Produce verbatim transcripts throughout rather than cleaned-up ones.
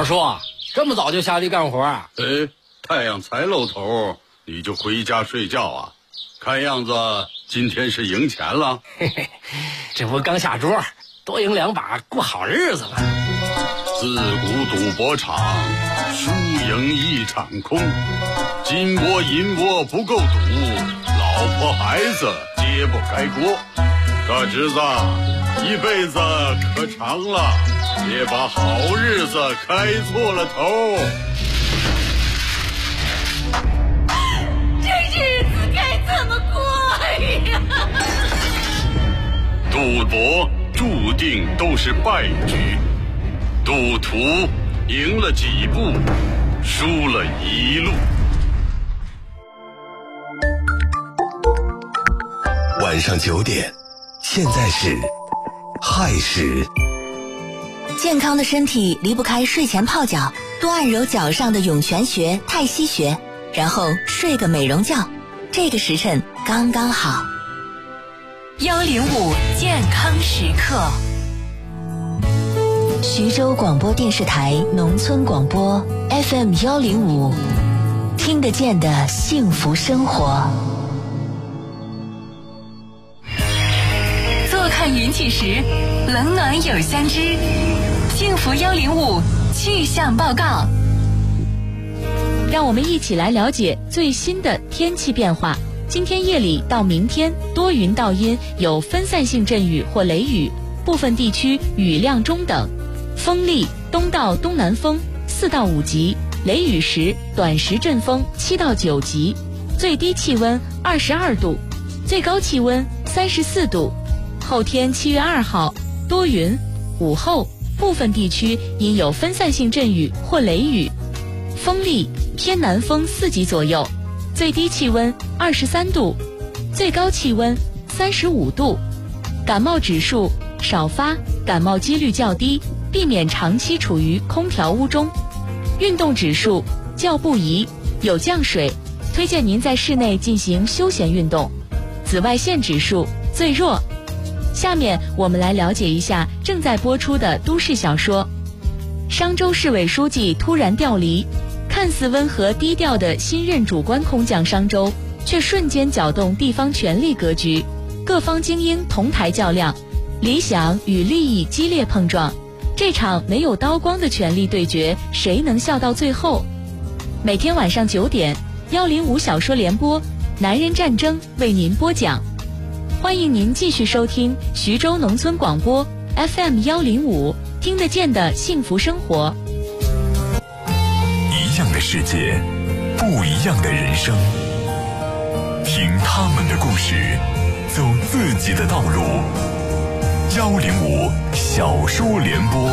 小叔，这么早就下地干活啊？ 哎，太阳才露头，你就回家睡觉啊？看样子今天是赢钱了。 嘿嘿，这不刚下桌，多赢两把过好日子嘛。 自古赌博场，输赢一场空。金窝银窝不够赌，老婆孩子揭不开锅。大侄子，一辈子可长了，别把好日子开错了头。 这日子该怎么过呀？ 赌博注定都是败局，赌徒赢了几步，输了一路。 晚上九点，现在是亥时。 健康的身体离不开睡前泡脚，多按揉脚上的涌泉穴、太溪穴，然后睡个美容觉，这个时辰刚刚好。 幺零五健康时刻， 徐州广播电视台农村广播 F M 幺零五，听得见的幸福生活。 坐看云起时，冷暖有相知。幸福幺零五气象报告， 让我们一起来了解最新的天气变化。今天夜里到明天，多云到阴，有分散性阵雨或雷雨，部分地区雨量中等，风力东到东南风四到五级，雷雨时短时阵风七到九级，最低气温二十二度，最高气温三十四度。后天七月二号多云，午后部分地区因有分散性阵雨或雷雨，风力偏南风四级左右，最低气温二十三度，最高气温三十五度。感冒指数少发，感冒几率较低，避免长期处于空调屋中。运动指数较不宜，有降水，推荐您在室内进行休闲运动。紫外线指数最弱。下面我们来了解一下正在播出的都市小说。商州市委书记突然调离，看似温和低调的新任主官空降商州，却瞬间搅动地方权力格局，各方精英同台较量，理想与利益激烈碰撞，这场没有刀光的权力对决，谁能笑到最后？每天晚上九点，幺零五小说联播，男人战争为您播讲。欢迎您继续收听徐州农村广播 F M 幺零五，听得见的幸福生活。 一样的世界，不一样的人生，听他们的故事，走自己的道路。幺零五小说联播。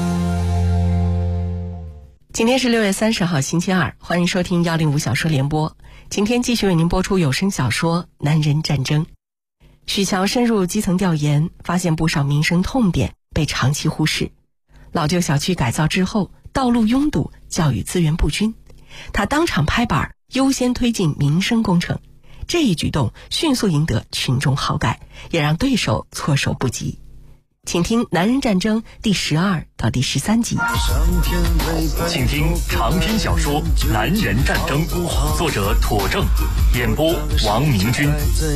今天是六月三十号星期二，欢迎收听幺零五小说联播。今天继续为您播出有声小说《男人战争》。许桥深入基层调研，发现不少民生痛点被长期忽视。老旧小区改造之后，道路拥堵，教育资源不均。他当场拍板，优先推进民生工程。这一举动迅速赢得群众好感，也让对手措手不及。请听《男人战争》第十二到第十三集。 请听长篇小说《男人战争》，作者妥正，演播王明君。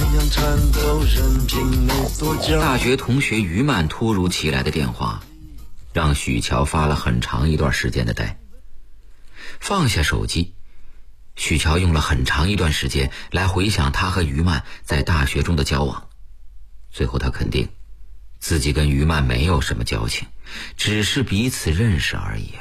大学同学于曼突如其来的电话，让许桥发了很长一段时间的呆。放下手机，许桥用了很长一段时间来回想他和于曼在大学中的交往。最后他肯定自己跟于曼没有什么交情，只是彼此认识而已。